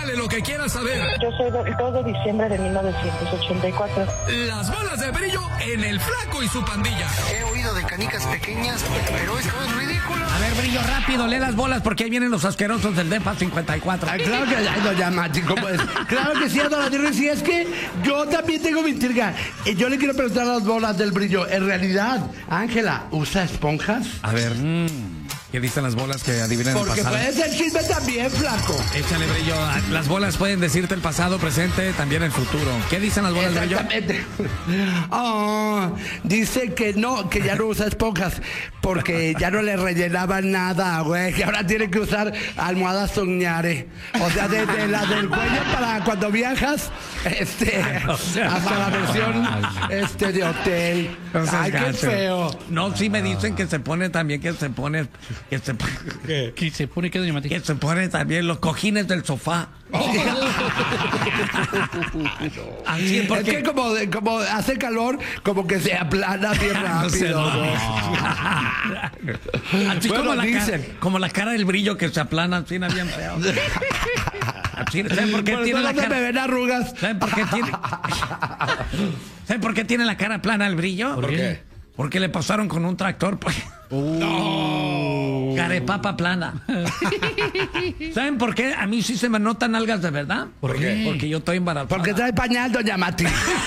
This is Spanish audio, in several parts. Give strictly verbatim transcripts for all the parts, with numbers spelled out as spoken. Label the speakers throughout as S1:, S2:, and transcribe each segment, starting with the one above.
S1: Pregúntale lo que quieras saber.
S2: Yo soy del dos de diciembre de mil novecientos ochenta y cuatro.
S1: Las bolas de brillo en el Flaco y su pandilla.
S3: He oído de canicas pequeñas, pero esto es ridículo.
S4: A ver, Brillo, rápido, lee las bolas porque ahí vienen los asquerosos del DEPA cincuenta y cuatro.
S5: Ay, claro que ay, no, ya, Mati, ¿cómo es? Claro que sí, Adora Dirri, sí, es que yo también tengo mi intriga. Eh, Yo le quiero preguntar a las bolas del Brillo. En realidad, Ángela, ¿usa esponjas?
S4: A ver, mmm, ¿qué dicen las bolas que adivinen el
S5: Porque
S4: pasado?
S5: puede ser chisme también, Flaco.
S4: Échale, Brillo. Las bolas pueden decirte el pasado, presente, también el futuro. ¿Qué dicen las bolas, Brillo?
S5: Exactamente. Oh, dice que no, que ya no usa esponjas porque ya no le rellenaban nada, güey. Que ahora tiene que usar almohadas soñare. O sea, desde la del cuello para cuando viajas, este, hasta la versión este de hotel.
S4: No seas
S5: Ay, qué
S4: gacho.
S5: feo.
S4: No, sí me dicen que se pone también, que se pone, que se,
S6: ¿Qué se pone qué, doña Mati?
S4: que se pone también los cojines del sofá. Así
S5: Es
S4: porque
S5: que como, de- como hace calor, como que se aplana bien
S4: No sé,
S5: rápido.
S4: no.
S5: güey.
S4: Así
S5: Bueno,
S4: como, la
S5: dicen.
S4: cara, como la cara del Brillo que se aplana, así na bien feo. Así, ¿saben por qué
S5: Por
S4: tiene
S5: eso
S4: la
S5: no me
S4: cara?
S5: ven arrugas.
S4: ¿Saben por qué tiene? ¿Saben por qué tiene la cara plana el Brillo?
S6: ¿Por qué?
S4: Porque le pasaron con un tractor. Pues. No. Carepapa plana. ¿Saben por qué? A mí sí se me notan algas de verdad.
S6: ¿Por qué?
S4: Porque yo estoy embarazada.
S5: Porque trae pañal, doña Mati.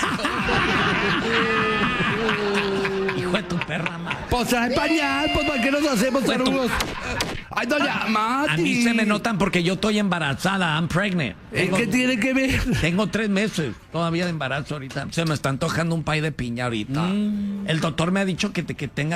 S4: Hijo de tu perra, madre.
S5: Pues trae pañal, pues ¿para qué nos hacemos
S4: Fue tu-
S5: arugos? Ay, doña Mati.
S4: A mí se me notan porque yo estoy embarazada. I'm pregnant.
S5: ¿En
S4: Tengo,
S5: qué tiene que ver?
S4: tengo tres meses todavía de embarazo ahorita. Se me está antojando un pay de piña ahorita. El doctor me ha dicho que, te- que tenga